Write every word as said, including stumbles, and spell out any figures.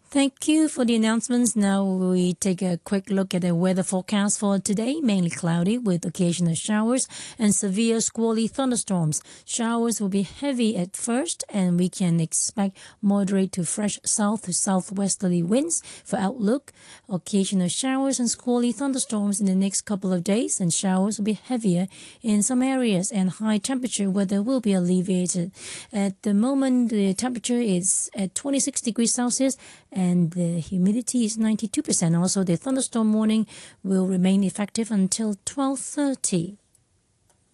Thank you for the announcements. Now we take a quick look at the weather forecast for today. Mainly cloudy with occasional showers and severe squally thunderstorms. Showers will be heavy at first, and we can expect moderate to fresh south to southwesterly winds for outlook. Occasional showers and squally thunderstorms in the next couple of days, and showers will be heavier in some areas, and high temperature weather will be alleviated. At the moment, the temperature is at twenty-six degrees Celsius and the humidity is ninety-two percent. Also, the thunderstorm warning will remain effective until twelve thirty.